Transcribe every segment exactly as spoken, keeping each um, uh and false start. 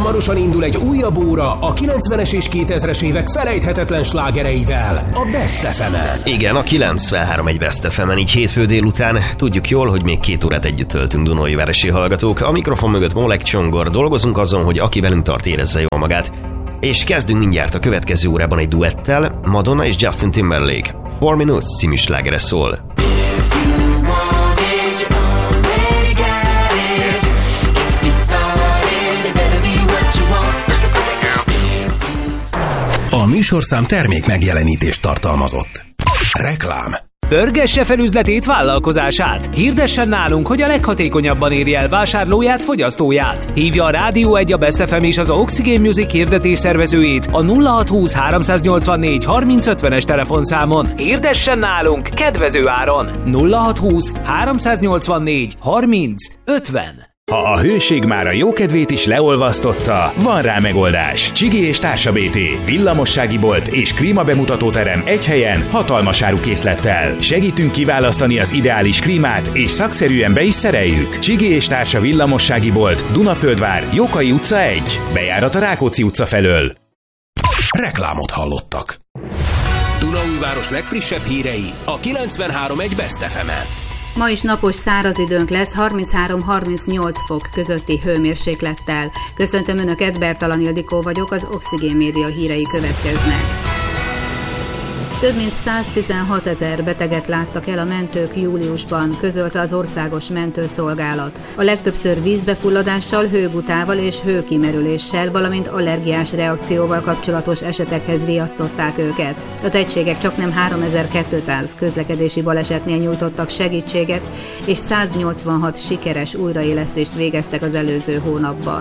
hamarosan indul egy újabb óra a kilencvenes és kétezres évek felejthetetlen slágereivel, a Best ef emen. Igen, a kilencvenhárom egy Best ef emen, így hétfő délután. Tudjuk jól, hogy még két órát együtt töltünk, Dunaújvárosi hallgatók. A mikrofon mögött Molek Csongor. Dolgozunk azon, hogy aki velünk tart, érezze jól magát. És kezdünk mindjárt a következő órában egy duettel. Madonna és Justin Timberlake. Four Minutes című slágere szól. A műsorszám termék megjelenítést tartalmazott. Reklám. Pörgesse fel üzletét, vállalkozását. Hirdessen nálunk, hogy a leghatékonyabban érje el vásárlóját, fogyasztóját. Hívja a Rádió egy, a Best ef em és az Oxygen Music hirdetés szervezőjét a nulla hat húsz háromszáznyolcvannégy harminc ötvenes telefonszámon. Hirdessen nálunk kedvező áron. nulla hat húsz háromszáznyolcvannégy harminc ötven. Ha a hőség már a jókedvét is leolvasztotta, van rá megoldás. Csigi és Társa bé té, villamossági bolt és klímabemutatóterem egy helyen, hatalmas árukészlettel. Segítünk kiválasztani az ideális klímát, és szakszerűen be is szereljük. Csigi és Társa villamossági bolt, Dunaföldvár, Jókai utca egy, bejárat a Rákóczi utca felől. Reklámot hallottak. Dunaújváros legfrissebb hírei a kilencvenhárom egy Best ef emen. Ma is napos száraz időnk lesz, harminchárom-harmincnyolc fok közötti hőmérséklettel. Köszöntöm Önöket, Bertalan Ildikó vagyok, az Oxygen Média hírei következnek. Több mint száztizenhat ezer beteget láttak el a mentők júliusban, közölte az Országos Mentőszolgálat. A legtöbbször vízbefulladással, hőgutával és hőkimerüléssel, valamint allergiás reakcióval kapcsolatos esetekhez riasztották őket. Az egységek csaknem háromezer-kétszáz közlekedési balesetnél nyújtottak segítséget, és száznyolcvanhat sikeres újraélesztést végeztek az előző hónapban.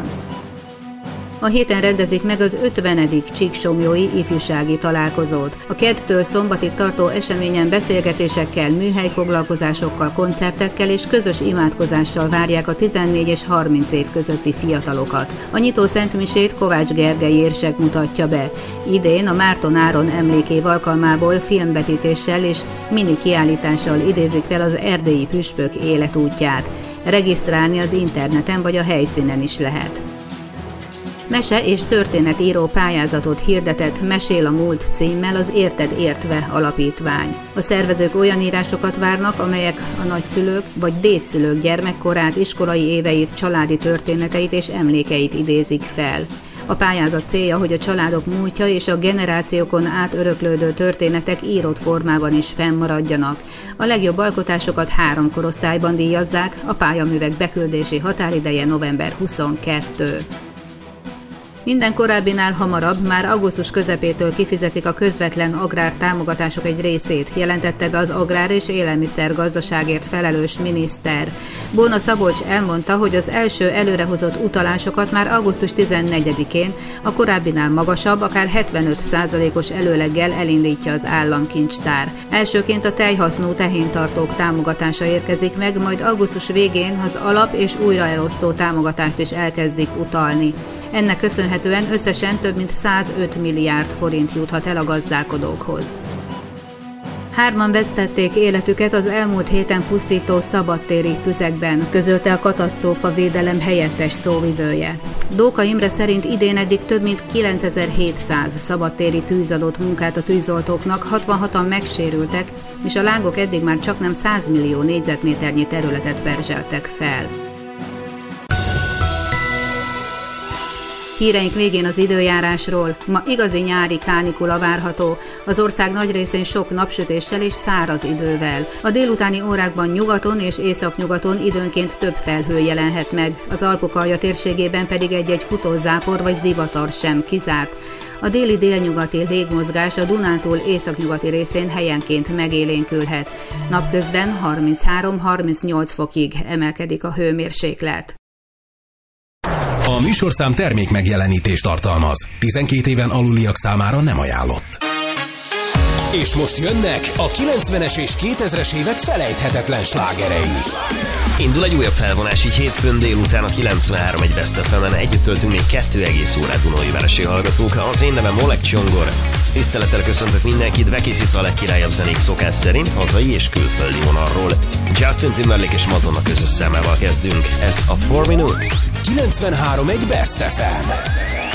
A héten rendezik meg az ötvenedik Csíksomlyói ifjúsági találkozót. A kedtől szombatig tartó eseményen beszélgetésekkel, műhelyfoglalkozásokkal, koncertekkel és közös imádkozással várják a tizennégy és harminc év közötti fiatalokat. A nyitó szentmisét Kovács Gergely érsek mutatja be. Idén a Márton Áron emlékév alkalmából filmvetítéssel és mini kiállítással idézik fel az erdélyi püspök életútját. Regisztrálni az interneten vagy a helyszínen is lehet. Mese- és történetíró pályázatot hirdetett Mesél a múlt címmel az Érted értve alapítvány. A szervezők olyan írásokat várnak, amelyek a nagyszülők vagy dédszülők gyermekkorát, iskolai éveit, családi történeteit és emlékeit idézik fel. A pályázat célja, hogy a családok múltja és a generációkon át öröklődő történetek írott formában is fennmaradjanak. A legjobb alkotásokat három korosztályban díjazzák, a pályaművek beküldési határideje november huszonkettő. Minden korábbinál hamarabb, már augusztus közepétől kifizetik a közvetlen agrártámogatások egy részét, jelentette be az agrár- és élelmiszergazdaságért felelős miniszter. Bóna Szabolcs elmondta, hogy az első előrehozott utalásokat már augusztus tizennegyedikén a korábbinál magasabb, akár hetvenöt százalékos előleggel elindítja az államkincstár. Elsőként a tejhasznú tehéntartók támogatása érkezik meg, majd augusztus végén az alap- és újraelosztó támogatást is elkezdik utalni. Ennek köszönhetően összesen több mint százöt milliárd forint juthat el a gazdálkodókhoz. Hárman vesztették életüket az elmúlt héten pusztító szabadtéri tüzekben, közölte a katasztrófavédelem helyettes szóvivője. Dóka Imre szerint idén eddig több mint kilencezer-hétszáz szabadtéri tűz adott munkát a tűzoltóknak, hatvanhatan megsérültek, és a lángok eddig már csaknem száz millió négyzetméternyi területet perzseltek fel. Híreink végén az időjárásról. Ma igazi nyári kánikula várható, az ország nagy részén sok napsütéssel és száraz idővel. A délutáni órákban nyugaton és északnyugaton időnként több felhő jelenhet meg, az Alpokalja térségében pedig egy-egy futózápor vagy zivatar sem kizárt. A déli délnyugati légmozgás a Dunántúl északnyugati részén helyenként megélénkülhet. Napközben harminchárom-harmincnyolc fokig emelkedik a hőmérséklet. A műsorszám termék megjelenítést tartalmaz. tizenkét éven aluliak számára nem ajánlott. És most jönnek a kilencvenes és kétezres évek felejthetetlen slágerei. Indul egy újabb felvonás, így hétfőn délután a kilencvenhárom egy Best ef emen. Együtt töltünk még kettő egész órát Dunaújvárosi hallgatók. Az én nevem Molek Csongor. Tisztelettel köszöntök mindenkit, bekészítve a legkirályabb zenék szokás szerint hazai és külföldi vonalról. Justin Timberlake és Madonna közös számával kezdünk. Ez a four minutes. kilencvenhárom egy Best ef em.